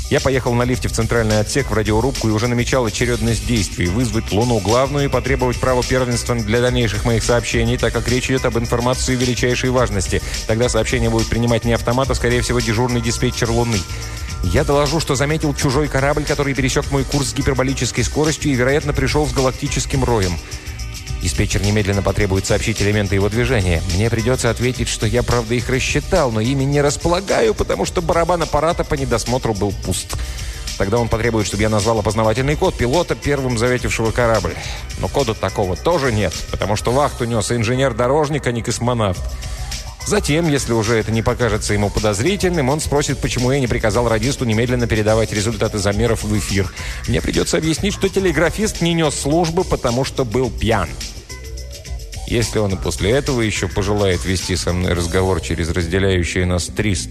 Я поехал на лифте в центральный отсек, в радиорубку, и уже намечал очередность действий. Вызвать Луну главную и потребовать права первенства для дальнейших моих сообщений, так как речь идет об информации величайшей важности. Тогда сообщения будут принимать не автомат, а, скорее всего, дежурный диспетчер Луны. Я доложу, что заметил чужой корабль, который пересек мой курс с гиперболической скоростью и, вероятно, пришел с галактическим роем. Диспетчер немедленно потребует сообщить элементы его движения. Мне придется ответить, что я, правда, их рассчитал, но ими не располагаю, потому что барабан аппарата по недосмотру был пуст. Тогда он потребует, чтобы я назвал опознавательный код пилота, первым заветившего корабль. Но кода такого тоже нет, потому что вахту нес инженер-дорожник, а не космонавт. Затем, если уже это не покажется ему подозрительным, он спросит, почему я не приказал радисту немедленно передавать результаты замеров в эфир. Мне придется объяснить, что телеграфист не нес службы, потому что был пьян. Если он и после этого еще пожелает вести со мной разговор через разделяющие нас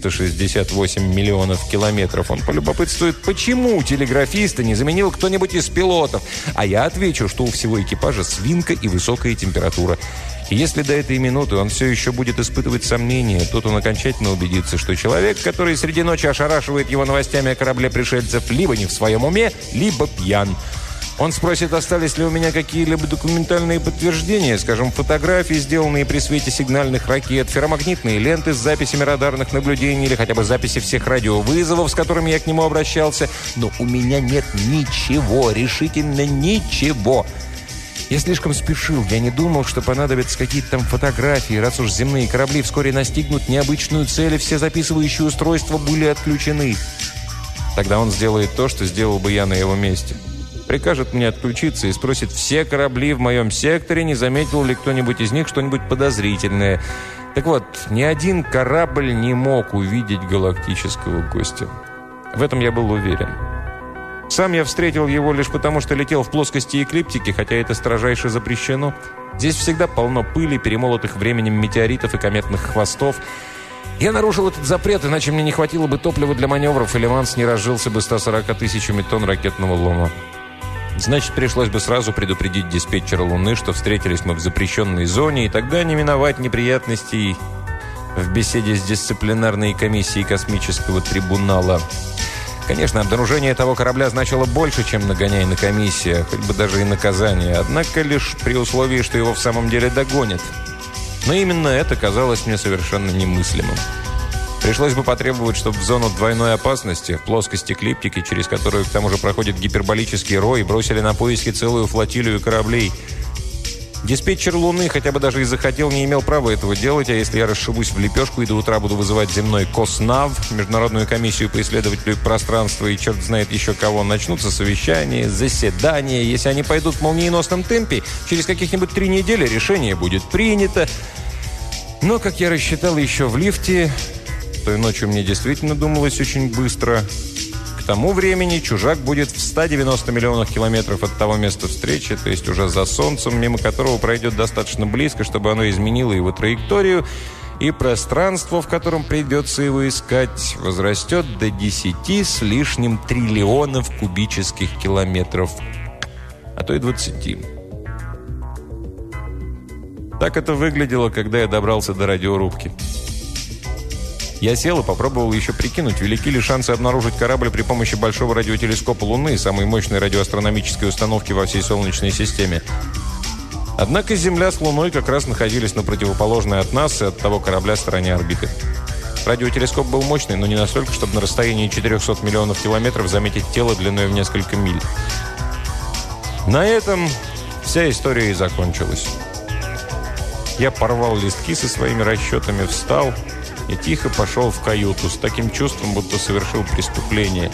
368 миллионов километров, он полюбопытствует, почему телеграфиста не заменил кто-нибудь из пилотов. А я отвечу, что у всего экипажа свинка и высокая температура. И если до этой минуты он все еще будет испытывать сомнения, тут он окончательно убедится, что человек, который среди ночи ошарашивает его новостями о корабле пришельцев, либо не в своем уме, либо пьян. Он спросит, остались ли у меня какие-либо документальные подтверждения, скажем, фотографии, сделанные при свете сигнальных ракет, ферромагнитные ленты с записями радарных наблюдений или хотя бы записи всех радиовызовов, с которыми я к нему обращался. Но у меня нет ничего, решительно ничего. Я слишком спешил, я не думал, что понадобятся какие-то там фотографии, раз уж земные корабли вскоре настигнут необычную цель, и все записывающие устройства были отключены. Тогда он сделает то, что сделал бы я на его месте. Прикажет мне отключиться и спросит все корабли в моем секторе, не заметил ли кто-нибудь из них что-нибудь подозрительное. Так вот, ни один корабль не мог увидеть галактического гостя. В этом я был уверен. Сам я встретил его лишь потому, что летел в плоскости эклиптики, хотя это строжайше запрещено. Здесь всегда полно пыли, перемолотых временем метеоритов и кометных хвостов. Я нарушил этот запрет, иначе мне не хватило бы топлива для маневров, и Леванс не разжился бы 140 тысячами тонн ракетного лома. Значит, пришлось бы сразу предупредить диспетчера Луны, что встретились мы в запрещенной зоне, и тогда не миновать неприятностей в беседе с дисциплинарной комиссией космического трибунала. Конечно, обнаружение того корабля значило больше, чем нагоняй на комиссия, хоть бы даже и наказание, однако лишь при условии, что его в самом деле догонят. Но именно это казалось мне совершенно немыслимым. Пришлось бы потребовать, чтобы в зону двойной опасности, в плоскость эклиптики, через которую к тому же проходит гиперболический рой, бросили на поиски целую флотилию кораблей. Диспетчер Луны, хотя бы даже и захотел, не имел права этого делать, а если я расшибусь в лепешку и до утра буду вызывать земной КОСНАВ, Международную комиссию по исследователю пространства и черт знает еще кого, начнутся совещания, заседания. Если они пойдут в молниеносном темпе, через каких-нибудь 3 недели решение будет принято. Но, как я рассчитал еще в лифте, той ночью мне действительно думалось очень быстро. К тому времени чужак будет в 190 миллионах километров от того места встречи, то есть уже за Солнцем, мимо которого пройдет достаточно близко, чтобы оно изменило его траекторию, и пространство, в котором придется его искать, возрастет до 10 с лишним триллионов кубических километров, а то и 20. Так это выглядело, когда я добрался до радиорубки. Я сел и попробовал еще прикинуть, велики ли шансы обнаружить корабль при помощи большого радиотелескопа Луны, самой мощной радиоастрономической установки во всей Солнечной системе. Однако Земля с Луной как раз находились на противоположной от нас и от того корабля стороне орбиты. Радиотелескоп был мощный, но не настолько, чтобы на расстоянии 400 миллионов километров заметить тело длиной в несколько миль. На этом вся история и закончилась. Я порвал листки со своими расчетами, встал и тихо пошел в каюту с таким чувством, будто совершил преступление.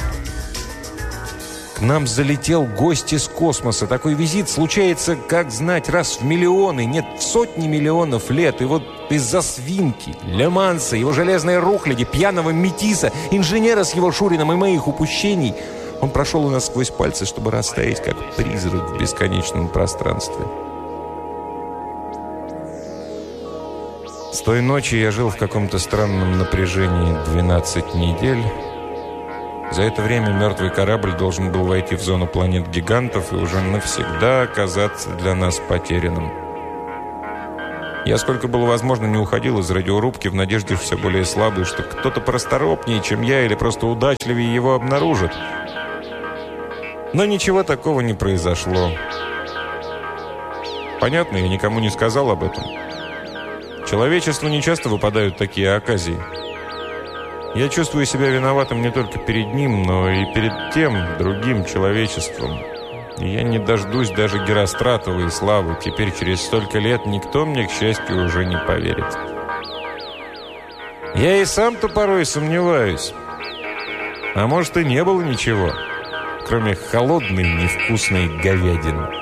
К нам залетел гость из космоса. Такой визит случается, как знать, раз в миллионы, нет, в сотни миллионов лет. И вот из-за свинки, Ле-Манса, его железной рухляди, пьяного метиса, инженера с его Шурином и моих упущений, он прошел у нас сквозь пальцы, чтобы растаять, как призрак в бесконечном пространстве. С той ночи я жил в каком-то странном напряжении 12 недель. За это время мертвый корабль должен был войти в зону планет-гигантов и уже навсегда оказаться для нас потерянным. Я, сколько было возможно, не уходил из радиорубки в надежде, все более слабый, что кто-то порасторопнее, чем я, или просто удачливее его обнаружит. Но ничего такого не произошло. Понятно, я никому не сказал об этом. Человечеству не часто выпадают такие оказии. Я чувствую себя виноватым не только перед ним, но и перед тем другим человечеством. И я не дождусь даже Геростратовой славы. Теперь, через столько лет, никто мне, к счастью, уже не поверит. Я и сам-то порой сомневаюсь. А может, и не было ничего, кроме холодной невкусной говядины.